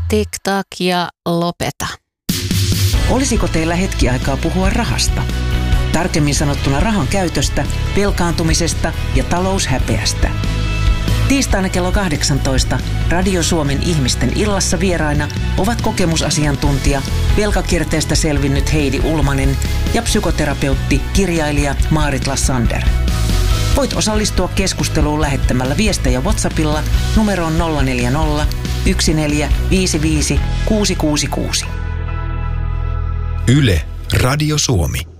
Tik-tak ja lopeta. Olisiko teillä hetki aikaa puhua rahasta? Tarkemmin sanottuna rahan käytöstä, velkaantumisesta ja taloushäpeästä. Tiistaina kello 18 Radio Suomen ihmisten illassa vieraina ovat kokemusasiantuntija, velkakierteestä selvinnyt Heidi Ulmanen ja psykoterapeutti, kirjailija Maarit Lassander. Voit osallistua keskusteluun lähettämällä viestejä WhatsAppilla numeroon 040 1455 666. Yle, Radio Suomi.